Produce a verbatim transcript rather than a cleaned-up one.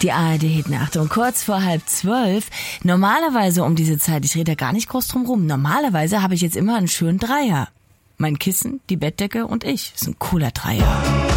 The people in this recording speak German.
Die A R D Hit Achtung, kurz vor halb zwölf. Normalerweise um diese Zeit, ich rede da gar nicht groß drum rum, normalerweise habe ich jetzt immer einen schönen Dreier. Mein Kissen, die Bettdecke und ich. Das ist ein cooler Dreier.